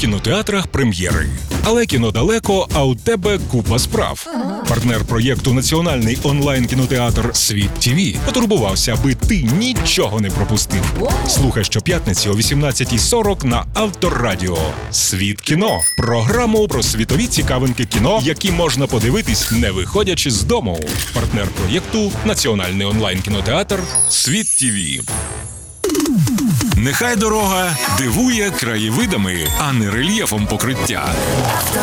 кінотеатрах прем'єри. Але кіно далеко, а у тебе купа справ. Партнер проєкту «Національний онлайн-кінотеатр Світ ТВ» потурбувався, аби ти нічого не пропустив. Слухай щоп'ятниці о 18:40 на Авторадіо. «Світ кіно» – програму про світові цікавинки кіно, які можна подивитись, не виходячи з дому. Партнер проєкту «Національний онлайн-кінотеатр Світ ТВ». Нехай дорога дивує краєвидами, а не рельєфом покриття.